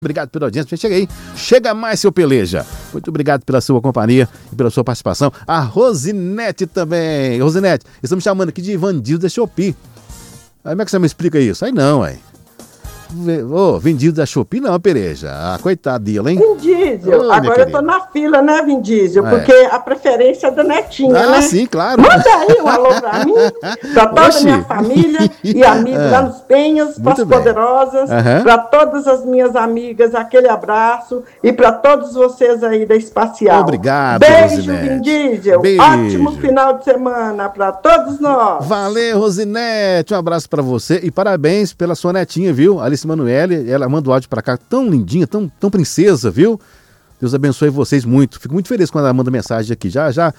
Obrigado pela audiência. Chega aí. Chega mais, seu Peleja. Muito obrigado pela sua companhia e pela sua participação. A Rosinete também. Rosinete, estamos chamando aqui de Vandil da Shopee. Aí como é que você me explica isso? Aí não, ué. Vin Diesel da Shopee não, Peleja. Ah, coitado dele, hein? Vin Diesel. Agora eu tô na fila, né, Vin Diesel? Porque a preferência é da netinha, né? Ah, sim, claro. Manda aí um alô pra mim, pra toda a minha família e amigos lá nos Penhas, para as Poderosas, pra todas as minhas amigas, aquele abraço e pra todos vocês aí da Espacial. Obrigado, Beijo, Rosinete. Vin Diesel. Beijo. Ótimo final de semana pra todos nós. Valeu, Rosinete. Um abraço pra você e parabéns pela sua netinha, viu? Alice Manoele, ela manda o áudio pra cá, tão lindinha, tão princesa, viu? Deus abençoe vocês muito. Fico muito feliz quando ela manda mensagem aqui.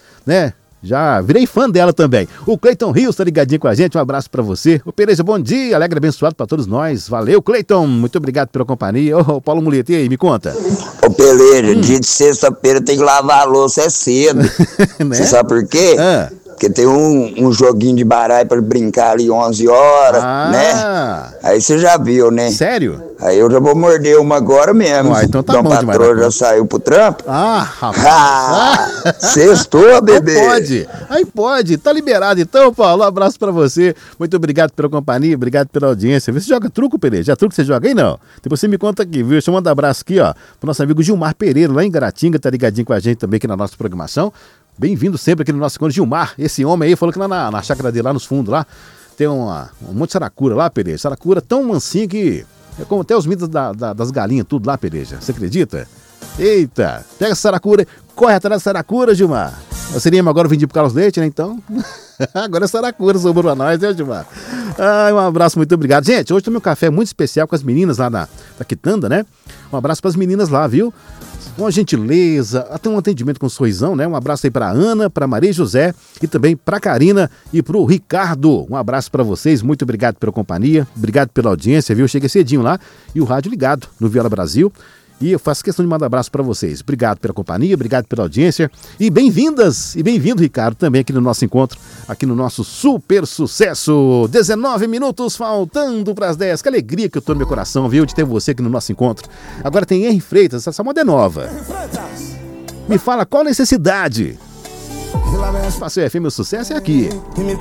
Já virei fã dela também. O Cleiton Rios tá ligadinho com a gente. Um abraço pra você. Ô Pereira, bom dia. Alegre, abençoado pra todos nós. Valeu, Cleiton. Muito obrigado pela companhia. Ô, Paulo Muleta, e aí, me conta. Ô Pereira, dia de sexta-feira tem que lavar a louça cedo. Né? Você sabe por quê? Porque tem um joguinho de baralho pra brincar ali 11 horas, né? Aí você já viu, né? Sério? Aí eu já vou morder uma agora mesmo. Então tá Dom bom demais. Patroa já saiu pro trampo. Rapaz. Sextou, bebê. Aí pode. Tá liberado então, Paulo. Um abraço pra você. Muito obrigado pela companhia, obrigado pela audiência. Você joga truco, Pereira? Já truco você joga aí, não? Depois você me conta aqui, viu? Deixa eu mandar um abraço aqui, ó, pro nosso amigo Gilmar Pereira, lá em Garatinga, tá ligadinho com a gente também aqui na nossa programação. Bem-vindo sempre aqui no nosso encontro, Gilmar. Esse homem aí falou que lá na chácara dele, lá nos fundos, lá, tem um monte de saracura lá, Pereira. Saracura tão mansinha que é como até os mitos das galinhas, tudo lá, Pereira. Você acredita? Eita, pega essa saracura, corre atrás da saracura, Gilmar. Nós seríamos agora vendido pro Carlos Leite, né, então? Agora é saracura, sobrou pra nós, né, Gilmar? Um abraço, muito obrigado. Gente, hoje tomei um café muito especial com as meninas lá da Quitanda, né? Um abraço pras meninas lá, viu? Uma gentileza, até um atendimento com sorrisão, né? Um abraço aí pra Ana, pra Maria José e também pra Karina e pro Ricardo. Um abraço pra vocês, muito obrigado pela companhia, obrigado pela audiência, viu? Eu cheguei cedinho lá e o rádio ligado no Viola Brasil. E eu faço questão de mandar um abraço para vocês. Obrigado pela companhia, obrigado pela audiência. E bem-vindas e bem-vindo, Ricardo, também aqui no nosso encontro, aqui no nosso super sucesso. 19 minutos faltando para as 10. Que alegria que eu tô no meu coração, viu, de ter você aqui no nosso encontro. Agora tem Henry Freitas, essa moda é nova. Me fala qual a necessidade. Espaço FM, o sucesso é aqui.